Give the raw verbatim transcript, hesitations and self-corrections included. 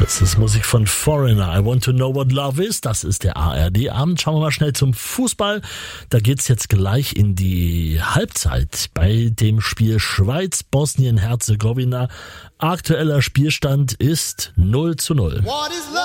Das ist Musik von Foreigner. I want to know what love is. Das ist der A R D-Abend. Schauen wir mal schnell zum Fußball. Da geht's jetzt gleich in die Halbzeit bei dem Spiel Schweiz-Bosnien-Herzegowina. Aktueller Spielstand ist null zu null.